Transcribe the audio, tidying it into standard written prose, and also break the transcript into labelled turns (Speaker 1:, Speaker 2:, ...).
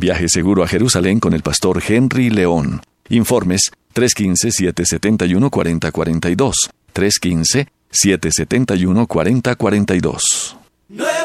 Speaker 1: Viaje seguro a Jerusalén con el pastor Henry León. Informes 315-771-4042. 315-771-4042.